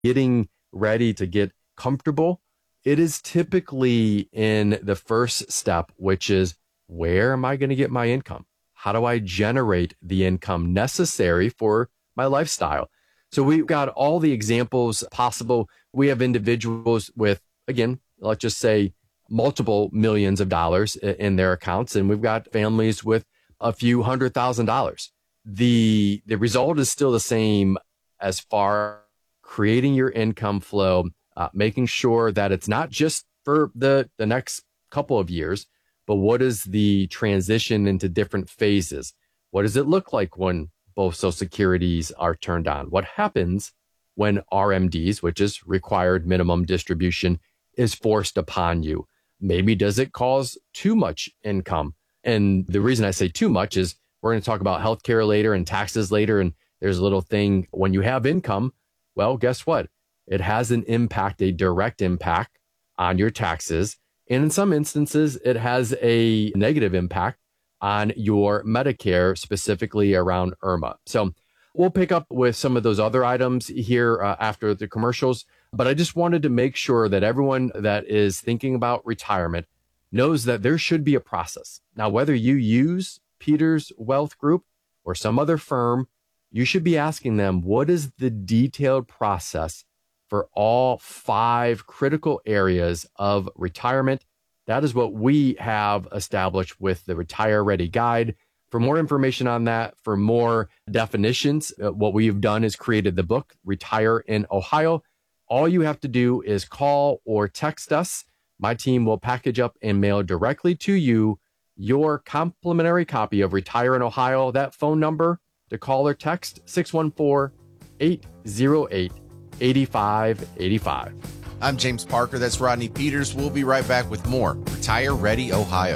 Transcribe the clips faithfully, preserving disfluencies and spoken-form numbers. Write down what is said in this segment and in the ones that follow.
getting ready to get comfortable, it is typically in the first step, which is, where am I going to get my income? How do I generate the income necessary for my lifestyle? So we've got all the examples possible. We have individuals with, again, let's just say multiple millions of dollars in their accounts, and we've got families with a few hundred thousand dollars. The, the result is still the same as far as creating your income flow, uh, making sure that it's not just for the, the next couple of years, but what is the transition into different phases? What does it look like when both Social Securities are turned on? What happens when R M Ds, which is required minimum distribution, is forced upon you? Maybe does it cause too much income? And the reason I say too much is we're going to talk about healthcare later and taxes later. And there's a little thing when you have income, well, guess what? It has an impact, a direct impact on your taxes. And in some instances, it has a negative impact on your Medicare, specifically around I R M A. So we'll pick up with some of those other items here uh, after the commercials. But I just wanted to make sure that everyone that is thinking about retirement knows that there should be a process. Now, whether you use Peters Wealth Group or some other firm, you should be asking them, what is the detailed process for all five critical areas of retirement? That is what we have established with the Retire Ready Guide. For more information on that, for more definitions, uh, what we've done is created the book, Retire in Ohio. All you have to do is call or text us. My team will package up and mail directly to you your complimentary copy of Retire in Ohio. That phone number to call or text, six one four, eight zero eight, eight five eight five. I'm James Parker. That's Rodney Peters. We'll be right back with more Retire Ready Ohio.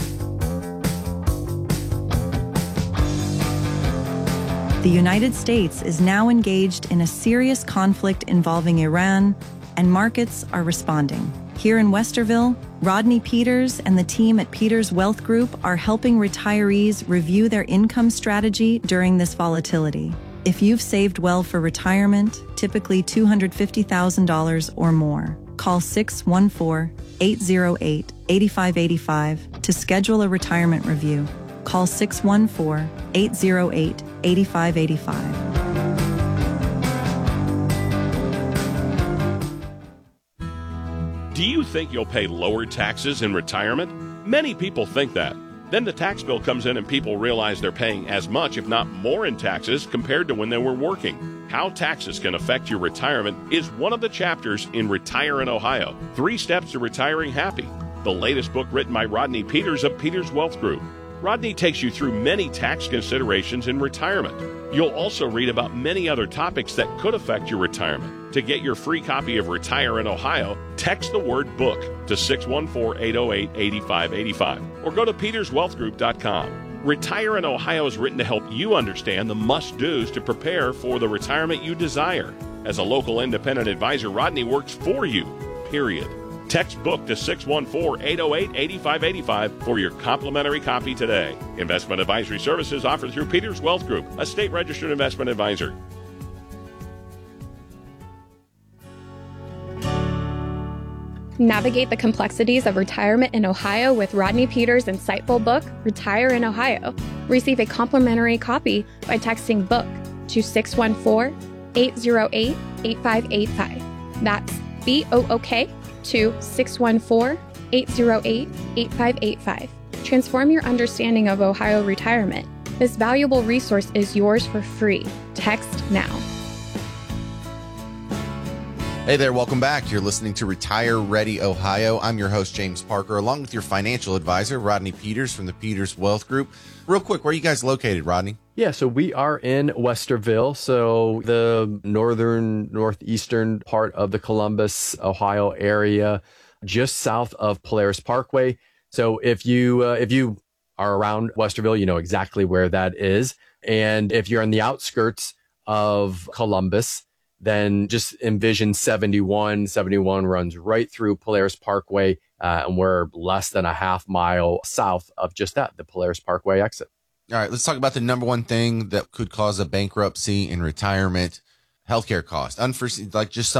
The United States is now engaged in a serious conflict involving Iran, and markets are responding. Here in Westerville, Rodney Peters and the team at Peters Wealth Group are helping retirees review their income strategy during this volatility. If you've saved well for retirement, typically two hundred fifty thousand dollars or more, call six one four, eight zero eight, eight five eight five to schedule a retirement review. Call six one four, eight zero eight, eight five eight five. Do you think you'll pay lower taxes in retirement? Many people think that. Then the tax bill comes in and people realize they're paying as much, if not more, in taxes compared to when they were working. How taxes can affect your retirement is one of the chapters in Retire in Ohio, Three Steps to Retiring Happy, the latest book written by Rodney Peters of Peters Wealth Group. Rodney takes you through many tax considerations in retirement. You'll also read about many other topics that could affect your retirement. To get your free copy of Retire in Ohio, text the word BOOK to six one four, eight zero eight, eight five eight five or go to peters wealth group dot com. Retire in Ohio is written to help you understand the must-dos to prepare for the retirement you desire. As a local independent advisor, Rodney works for you, period. Text BOOK to six one four, eight zero eight, eight five eight five for your complimentary copy today. Investment advisory services offered through Peters Wealth Group, a state-registered investment advisor. Navigate the complexities of retirement in Ohio with Rodney Peters' insightful book, Retire in Ohio. Receive a complimentary copy by texting BOOK to six one four, eight zero eight, eight five eight five. That's B O O K to six one four, eight zero eight, eight five eight five. Transform your understanding of Ohio retirement. This valuable resource is yours for free. Text now. Hey there, welcome back. You're listening to Retire Ready Ohio. I'm your host, James Parker, along with your financial advisor, Rodney Peters from the Peters Wealth Group. Real quick, where are you guys located, Rodney? Yeah, so we are in Westerville, so the northern, northeastern part of the Columbus, Ohio area, just south of Polaris Parkway. So if you uh, if you are around Westerville, you know exactly where that is. And if you're on the outskirts of Columbus, then just envision seventy-one. seventy-one runs right through Polaris Parkway, uh, and we're less than a half mile south of just that, the Polaris Parkway exit. All right, let's talk about the number one thing that could cause a bankruptcy in retirement. healthcare cost, unforeseen, like just